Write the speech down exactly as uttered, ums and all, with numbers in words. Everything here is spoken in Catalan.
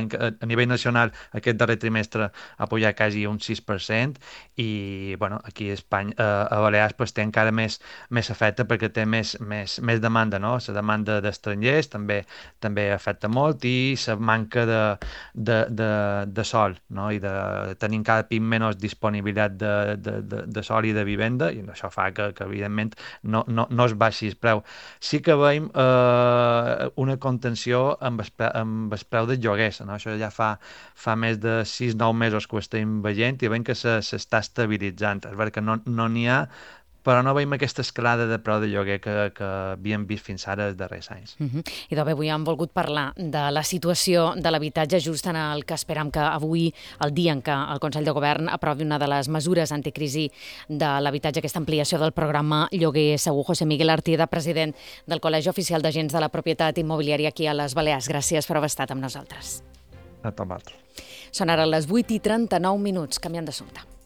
veiem que a nivell nacional aquest darrer trimestre ha pujat quasi un sis per cent i bueno, aquí a Espanya, a, a Balears pues, té encara més, més efecte perquè té més, més, més demanda, no? La demanda d'estrangers també també afecta molt i la manca de, de, de, de sol, no? I de tenir cada cop menys disponibilitat de, de, de, de sol i de vivenda i això fa que, que evidentment no, no, no es baixi el preu. Sí que veiem eh, una contenció amb el, pre, amb el preu dels lloguers, no? Això ja fa, fa més de sis nou mesos que ho estem veient i veiem que s'està estabilitzant. És veritat que no n'hi no ha, però no veiem aquesta escalada de preu de lloguer que, que havíem vist fins ara els darrers anys. Uh -huh. I doncs avui hem volgut parlar de la situació de l'habitatge just en el que esperam que avui, el dia en què el Consell de Govern aprovi una de les mesures anticrisi de l'habitatge, aquesta ampliació del programa Lloguer Segur. José Miguel Artieda, president del Col·legi Oficial d'Agents de la Propietat Immobiliària aquí a les Balears. Gràcies per haver estat amb nosaltres. A tu. Són ara les vuit i trenta-nou minuts. Canviem d'assumpte.